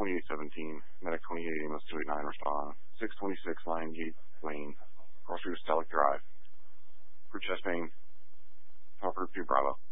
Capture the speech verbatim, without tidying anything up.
twenty-eight seventeen, Medic twenty-eight, Amos two eight nine, respond. six twenty-six, Lion Gate Lane, Crossview Stellic Drive. Crew chest main, Top Group two Bravo.